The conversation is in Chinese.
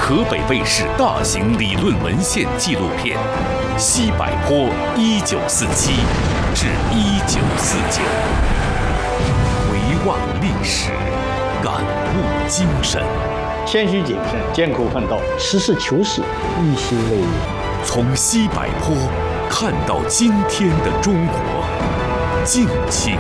河北卫视大型理论文献纪录片《西柏坡1947至1949》，回望历史，感悟精神， 谦虚谨慎，艰苦奋斗，实事求是，一心为民。 从西柏坡看到今天的中国，敬请